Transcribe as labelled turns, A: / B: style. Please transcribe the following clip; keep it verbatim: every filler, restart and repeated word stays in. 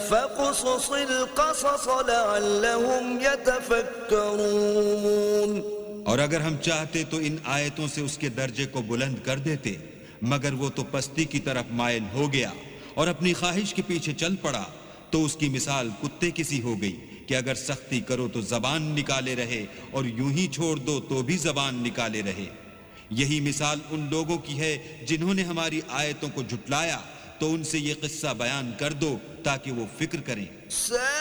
A: फ़क़ुसुसिल क़सस लअल्लहुम यतफ़क्करून।
B: और अगर हम चाहते तो इन आयतों से उसके दर्जे को बुलंद कर देते, मगर वो तो पस्ती की तरफ मायल हो गया और अपनी ख्वाहिश के पीछे चल पड़ा। तो उसकी मिसाल कुत्ते किसी हो गई कि अगर सख्ती करो तो जबान निकाले रहे और यूं ही छोड़ दो तो भी जबान निकाले रहे। यही मिसाल उन लोगों की है जिन्होंने हमारी आयतों को झुटलाया। तो उनसे ये किस्सा बयान कर दो ताकि वो फिक्र करें।